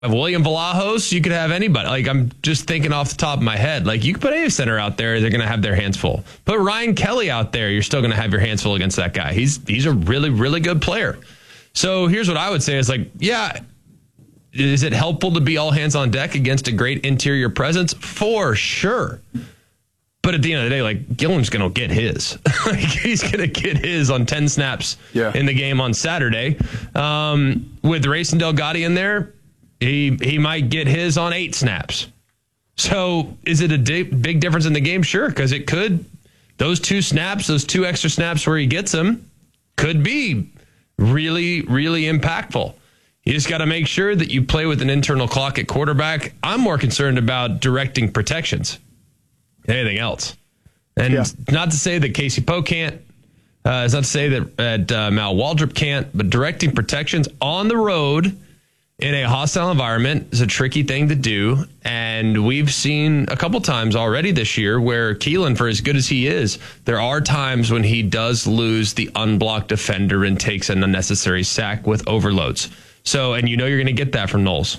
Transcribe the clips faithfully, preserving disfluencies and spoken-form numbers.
Of William Vlahos, you could have anybody. Like, I'm just thinking off the top of my head. Like, you could put any center out there, they're going to have their hands full. Put Ryan Kelly out there, you're still going to have your hands full against that guy. He's he's a really, really good player. So here's what I would say is, like, yeah, is it helpful to be all hands on deck against a great interior presence? For sure. But at the end of the day, like, Gillen's going to get his. Like, he's going to get his on ten snaps yeah. in the game on Saturday. Um, with Rayson Delgado in there, He he might get his on eight snaps. So is it a di- big difference in the game? Sure, because it could. Those two snaps, those two extra snaps where he gets them, could be really, really impactful. You just got to make sure that you play with an internal clock at quarterback. I'm more concerned about directing protections than anything else. And yeah. not to say that Casey Poe can't. Uh, it's not to say that, that uh, Mal Waldrop can't. But directing protections on the road in a hostile environment is a tricky thing to do, and we've seen a couple times already this year where Keelan, for as good as he is, there are times when he does lose the unblocked defender and takes an unnecessary sack with overloads. So, and you know you're going to get that from Knowles.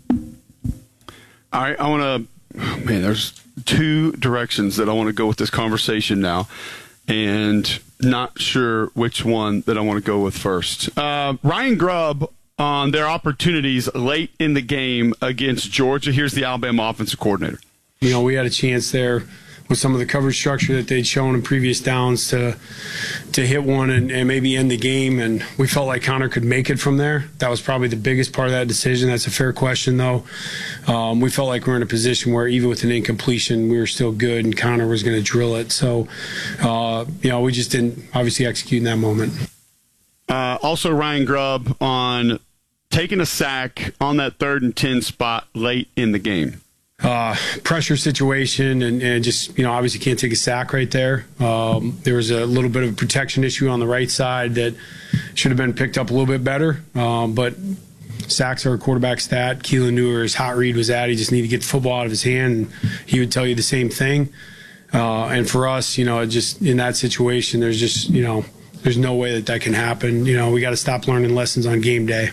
All right, I want to, oh man, there's two directions that I want to go with this conversation now, and not sure which one that I want to go with first. Uh, Ryan Grubb on their opportunities late in the game against Georgia. Here's the Alabama offensive coordinator. You know, we had a chance there with some of the coverage structure that they'd shown in previous downs to to hit one and, and maybe end the game, and we felt like Connor could make it from there. That was probably the biggest part of that decision. That's a fair question, though. Um, we felt like we were in a position where even with an incompletion, we were still good, and Connor was going to drill it. So, uh, you know, we just didn't obviously execute in that moment. Uh, also, Ryan Grubb on taking a sack on that third and ten spot late in the game. Uh, pressure situation, and, and just, you know, obviously can't take a sack right there. Um, there was a little bit of a protection issue on the right side that should have been picked up a little bit better. Um, but sacks are a quarterback stat. Keelan knew where his hot read was at. He just needed to get the football out of his hand, and he would tell you the same thing. Uh, and for us, you know, just in that situation, there's just, you know, there's no way that that can happen. You know, we got to stop learning lessons on game day.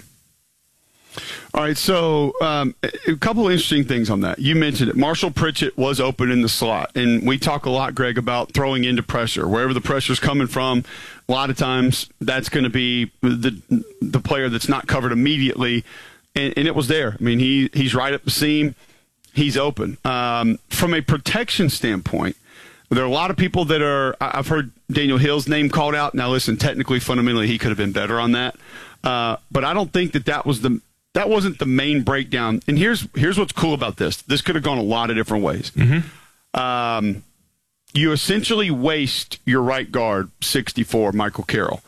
All right, so um, a couple of interesting things on that. You mentioned it. Marshall Pritchett was open in the slot, and we talk a lot, Greg, about throwing into pressure. Wherever the pressure's coming from, a lot of times that's going to be the the player that's not covered immediately, and, and it was there. I mean, he he's right up the seam. He's open. Um, from a protection standpoint, there are a lot of people that are – I've heard Daniel Hill's name called out. Now, listen, technically, fundamentally, he could have been better on that. Uh, but I don't think that that was the – that wasn't the main breakdown. And here's here's what's cool about this. This could have gone a lot of different ways. Mm-hmm. Um, you essentially waste your right guard, sixty-four, Michael Carroll.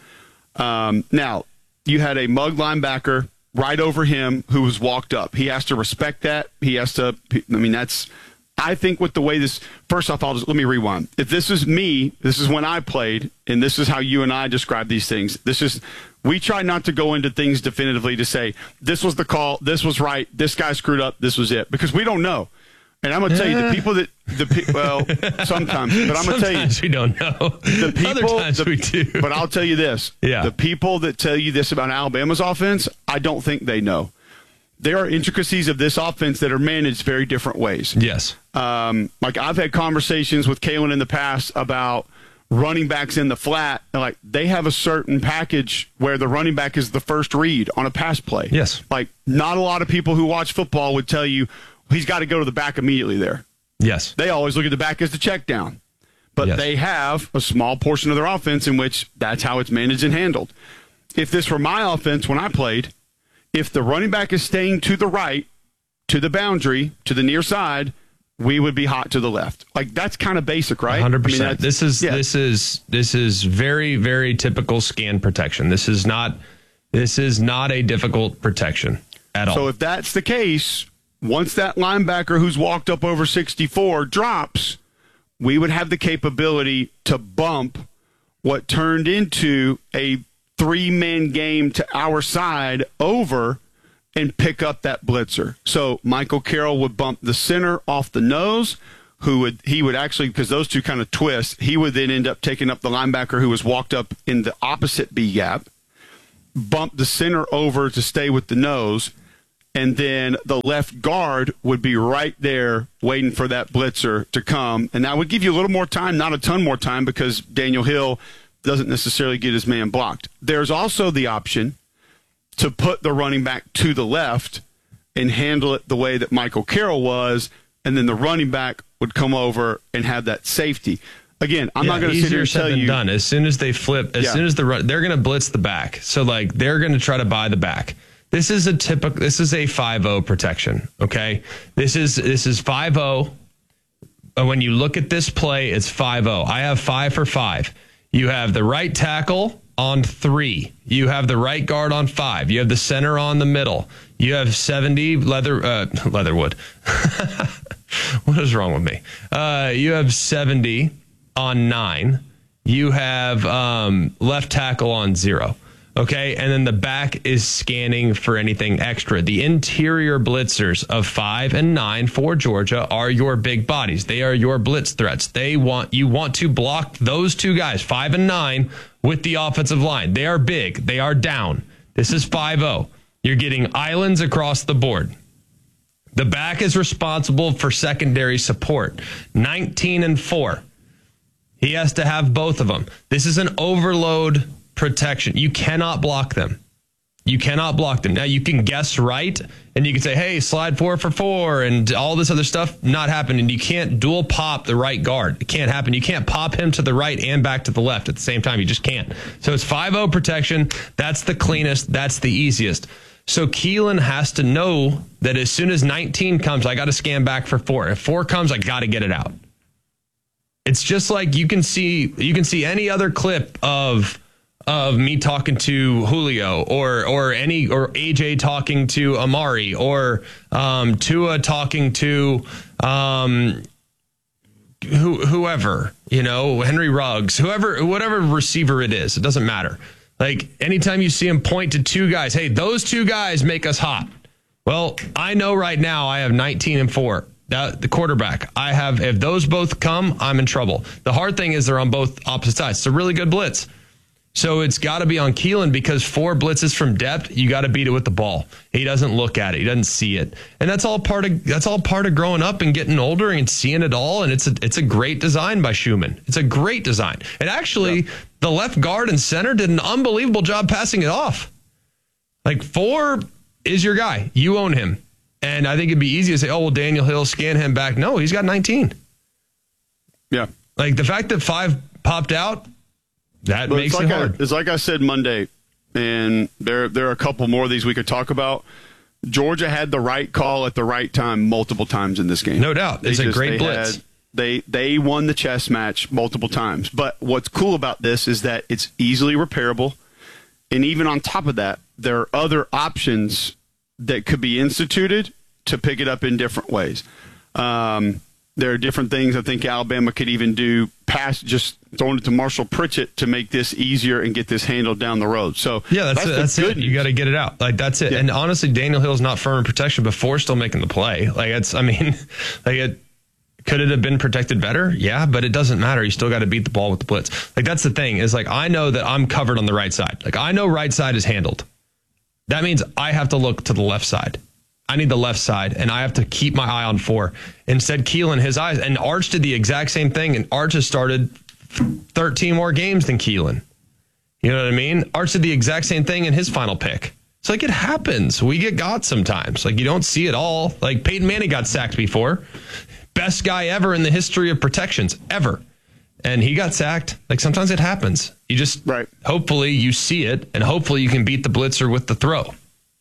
Um, now, you had a mug linebacker right over him who was walked up. He has to respect that. He has to – I mean, that's – I think with the way this – first off, I'll just – let me rewind. If this is me, this is when I played, and this is how you and I describe these things. This is – we try not to go into things definitively to say, this was the call, this was right, this guy screwed up, this was it. Because we don't know. And I'm going to tell you, the people that, the well, sometimes, but I'm going to tell you. Sometimes we don't know. The people, Other times the, we do. But I'll tell you this. Yeah. The people that tell you this about Alabama's offense, I don't think they know. There are intricacies of this offense that are managed very different ways. Yes. Um, like I've had conversations with Kalen in the past about running backs in the flat, like they have a certain package where the running back is the first read on a pass play. Yes. Like not a lot of people who watch football would tell you he's got to go to the back immediately there. Yes. They always look at the back as the check down. But yes. they have a small portion of their offense in which that's how it's managed and handled. If this were my offense when I played, if the running back is staying to the right, to the boundary, to the near side, we would be hot to the left. Like that's kind of basic, right? one hundred percent. I mean, this is yeah. this is this is very very typical scan protection. This is not this is not a difficult protection at all. So if that's the case, once that linebacker who's walked up over sixty-four drops, we would have the capability to bump what turned into a three-man game to our side over and pick up that blitzer. So Michael Carroll would bump the center off the nose, who would he would actually, because those two kind of twist, he would then end up taking up the linebacker who was walked up in the opposite B gap, bump the center over to stay with the nose, and then the left guard would be right there waiting for that blitzer to come. And that would give you a little more time, not a ton more time, because Daniel Hill doesn't necessarily get his man blocked. There's also the option to put the running back to the left and handle it the way that Michael Carroll was, and then the running back would come over and have that safety. Again, I'm yeah, not going to sit here and tell you. Done. As soon as they flip, as yeah. soon as the run, they're going to blitz the back. So like they're going to try to buy the back. This is a typical. This is a five oh protection. Okay, this is this is five oh. When you look at this play, it's five oh. I have five for five. You have the right tackle on three. You have the right guard on five. You have the center on the middle. You have seventy leather uh, Leatherwood. What is wrong with me? Uh, you have seventy on nine. You have um, left tackle on zero. Okay, and then the back is scanning for anything extra. The interior blitzers of five and nine for Georgia are your big bodies. They are your blitz threats. They want you want to block those two guys, five and nine, with the offensive line. They are big. They are down. This is five oh. You're getting islands across the board. The back is responsible for secondary support. nineteen and four. He has to have both of them. This is an overload protection. You cannot block them. You cannot block them. Now, you can guess right, and you can say, hey, slide four for four, and all this other stuff, not happening. You can't dual pop the right guard. It can't happen. You can't pop him to the right and back to the left at the same time. You just can't. So it's five oh protection. That's the cleanest. That's the easiest. So Keelan has to know that as soon as nineteen comes, I got to scan back for four. If four comes, I got to get it out. It's just like you can see you can see any other clip of of me talking to Julio or or any or A J talking to Amari or um, Tua talking to um, who, whoever, you know, Henry Ruggs, whoever, whatever receiver it is, it doesn't matter. Like anytime you see him point to two guys, hey, those two guys make us hot. Well, I know right now I have nineteen and four. That, the quarterback, I have, if those both come, I'm in trouble. The hard thing is they're on both opposite sides. It's a really good blitz. So it's got to be on Keelan because four blitzes from depth, you got to beat it with the ball. He doesn't look at it. He doesn't see it. And that's all part of that's all part of growing up and getting older and seeing it all. And it's a, it's a great design by Schumann. It's a great design. And actually, yeah. the left guard and center did an unbelievable job passing it off. Like four is your guy. You own him. And I think it'd be easy to say, oh, well, Daniel Hill, scan him back. No, he's got nineteen. Yeah. Like the fact that five popped out, that but makes like it hard. I, it's like I said Monday, and there there are a couple more of these we could talk about. Georgia had the right call at the right time multiple times in this game. No doubt. It's they a just, great they blitz. Had, they they won the chess match multiple times. But what's cool about this is that it's easily repairable. And even on top of that, there are other options that could be instituted to pick it up in different ways. Um, there are different things I think Alabama could even do past just throwing it to Marshall Pritchett to make this easier and get this handled down the road. So yeah, that's, that's, it. that's it. You got to get it out. Like that's it. Yeah. And honestly, Daniel Hill's not firm in protection before still making the play. Like it's, I mean, like it, could it have been protected better? Yeah, but it doesn't matter. You still got to beat the ball with the blitz. Like that's the thing is like, I know that I'm covered on the right side. Like I know right side is handled. That means I have to look to the left side. I need the left side, and I have to keep my eye on four. Instead, Keelan, his eyes, and Arch did the exact same thing, and Arch has started thirteen more games than Keelan. You know what I mean? Arch did the exact same thing in his final pick. It's like it happens. We get got sometimes. Like you don't see it all. Like Peyton Manning got sacked before. Best guy ever in the history of protections, ever. And he got sacked. Like sometimes it happens. You just, right. hopefully you see it, and hopefully you can beat the blitzer with the throw.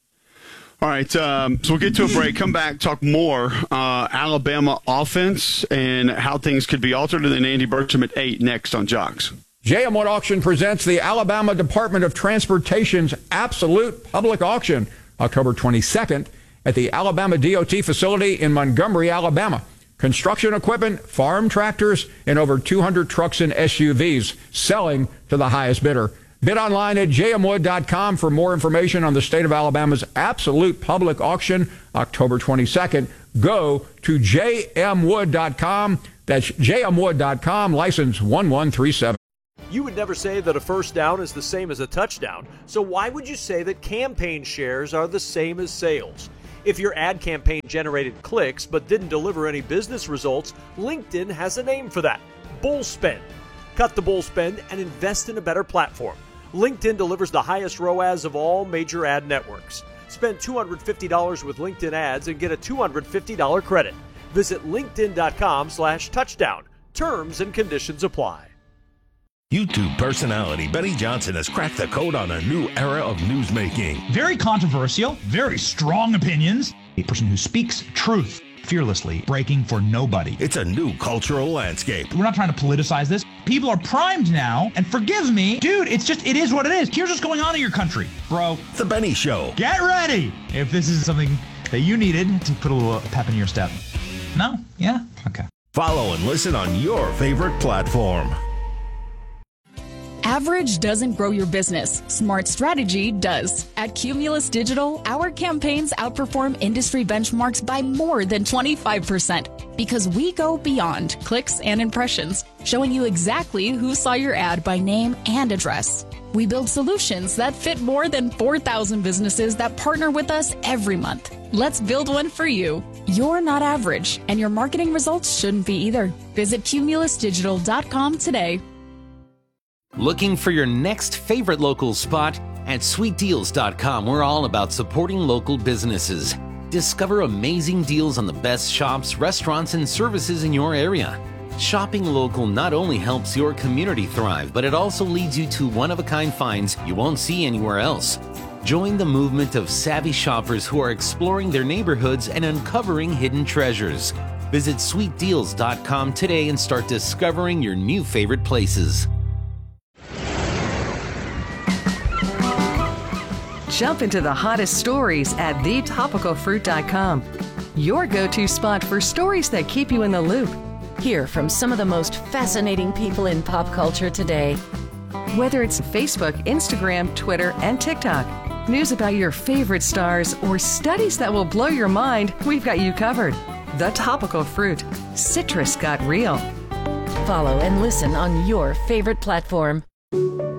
All right, um, so we'll get to a break, come back, talk more uh, Alabama offense and how things could be altered, and then Andy Burcham at eight next on Jocks. J M Wood Auction presents the Alabama Department of Transportation's Absolute Public Auction, October twenty-second at the Alabama D O T facility in Montgomery, Alabama. Construction equipment, farm tractors, and over two hundred trucks and S U Vs selling to the highest bidder. Bid online at j m wood dot com for more information on the state of Alabama's Absolute Public Auction, October twenty-second. Go to j m wood dot com. That's j m wood dot com, license one one three seven. You would never say that a first down is the same as a touchdown, so why would you say that campaign shares are the same as sales? If your ad campaign generated clicks but didn't deliver any business results, LinkedIn has a name for that: bull spend. Cut the bull spend and invest in a better platform. LinkedIn delivers the highest R O A S of all major ad networks. Spend two hundred fifty dollars with LinkedIn ads and get a two hundred fifty dollars credit. Visit linkedin.com slash touchdown. Terms and conditions apply. YouTube personality Benny Johnson has cracked the code on a new era of newsmaking. Very controversial, very strong opinions. A person who speaks truth fearlessly, breaking for nobody. It's a new cultural landscape. We're not trying to politicize this. People are primed now, and forgive me, dude, it's just, it is what it is. Here's what's going on in your country, bro. The Benny Show. Get ready if this is something that you needed to put a little pep in your step. No? Yeah? Okay. Follow and listen on your favorite platform. Average doesn't grow your business. Smart strategy does. At Cumulus Digital, our campaigns outperform industry benchmarks by more than twenty-five percent because we go beyond clicks and impressions, showing you exactly who saw your ad by name and address. We build solutions that fit more than four thousand businesses that partner with us every month. Let's build one for you. You're not average, and your marketing results shouldn't be either. Visit cumulus digital dot com today. Looking for your next favorite local spot? At sweet deals dot com, we're all about supporting local businesses. Discover amazing deals on the best shops, restaurants, and services in your area. Shopping local not only helps your community thrive, but it also leads you to one-of-a-kind finds you won't see anywhere else. Join the movement of savvy shoppers who are exploring their neighborhoods and uncovering hidden treasures. Visit sweet deals dot com today and start discovering your new favorite places. Jump into the hottest stories at the topical fruit dot com. Your go-to spot for stories that keep you in the loop. Hear from some of the most fascinating people in pop culture today. Whether it's Facebook, Instagram, Twitter, and TikTok, news about your favorite stars, or studies that will blow your mind, we've got you covered. The Topical Fruit. Citrus got real. Follow and listen on your favorite platform.